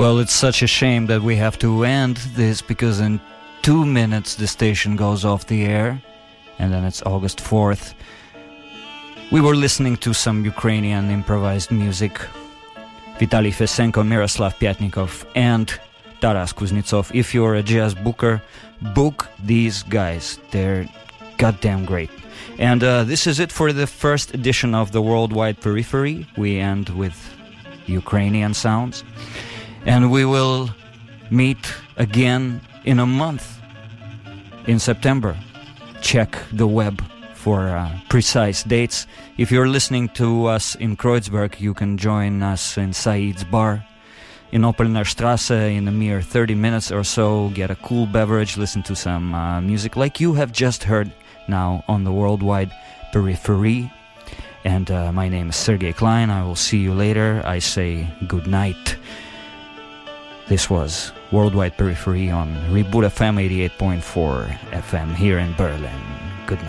Well, it's such a shame that we have to end this because in 2 minutes the station goes off the air, and then it's August 4th. We were listening to some Ukrainian improvised music. Vitaly Fesenko, Miroslav Pyatnikov, and Taras Kuznetsov. If you're a jazz booker, book these guys. They're goddamn great. And this is it for the first edition of the Worldwide Periphery. We end with Ukrainian sounds. And we will meet again in a month, in September. Check the web for precise dates. If you're listening to us in Kreuzberg, you can join us in Said's Bar in Opelner Strasse in a mere 30 minutes or so. Get a cool beverage, listen to some music like you have just heard now on the Worldwide Periphery. And my name is Sergey Klein. I will see you later. I say good night. This was Worldwide Periphery on Reboot FM 88.4 FM here in Berlin.